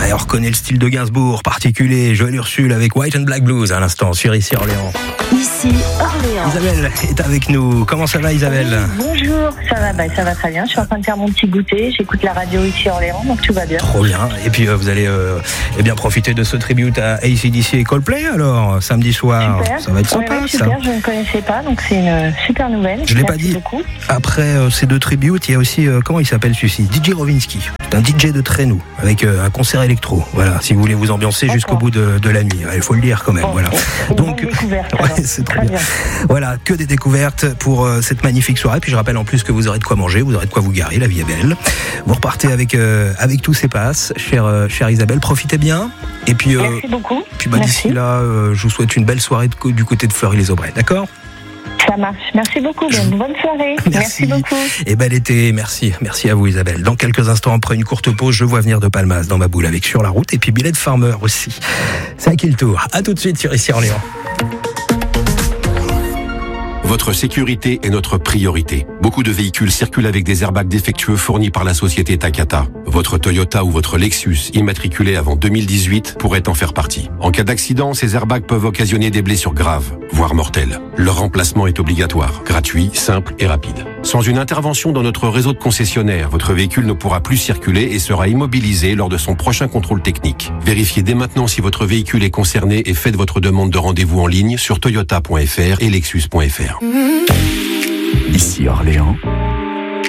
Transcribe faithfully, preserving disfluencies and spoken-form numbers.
Et on reconnaît le style de Gainsbourg, particulier, Joël Ursule avec White and Black Blues à l'instant sur Ici Orléans. Ici Orléans. Isabelle est avec nous. Comment ça va, Isabelle? Bonjour, ça va, bah, ça va très bien. Je suis en train de faire mon petit goûter. J'écoute la radio Ici Orléans, donc tout va bien. Trop bien. Et puis euh, vous allez euh, eh bien profiter de ce tribute à A C D C et Coldplay alors samedi soir. Super. Ça va être sympa, ouais, ouais, ça. Super, je ne connaissais pas, donc c'est une super nouvelle. Je l'ai Merci pas dit. beaucoup. Après euh, ces deux tributes, il y a aussi euh, comment il s'appelle celui-ci, D J Rovinski. C'est un D J de Trénou avec euh, un concert électro. Voilà, si vous voulez vous ambiancer D'accord. jusqu'au bout de, de la nuit. Il faut le dire quand même. Bon, voilà. une Donc bonne découverte, ouais, alors. c'est très Très bien. bien. Voilà, que des découvertes pour euh, cette magnifique soirée. Puis je rappelle en plus que vous aurez de quoi manger, vous aurez de quoi vous garer. La vie est belle. Vous repartez avec euh, avec tous ces passes, chère euh, chère Isabelle. Profitez bien. Et puis euh, Merci beaucoup. puis bah, d'ici Merci. là, euh, je vous souhaite une belle soirée de, du côté de Fleury-les-Aubrais. D'accord? Ça marche. Merci beaucoup. Bonne, bonne soirée. Merci, beaucoup. Et bel été, merci, merci à vous Isabelle. Dans quelques instants, après une courte pause, je vois venir de Palmas dans ma boule avec Sur la route et puis Billet de Farmer aussi. C'est à qui le tour? À tout de suite sur Ici Orléans. Votre sécurité est notre priorité. Beaucoup de véhicules circulent avec des airbags défectueux fournis par la société Takata. Votre Toyota ou votre Lexus, immatriculé avant deux mille dix-huit, pourrait en faire partie. En cas d'accident, ces airbags peuvent occasionner des blessures graves, voire mortelles. Leur remplacement est obligatoire, gratuit, simple et rapide. Sans une intervention dans notre réseau de concessionnaires, votre véhicule ne pourra plus circuler et sera immobilisé lors de son prochain contrôle technique. Vérifiez dès maintenant si votre véhicule est concerné et faites votre demande de rendez-vous en ligne sur toyota point f r et lexus point f r. Ici Orléans,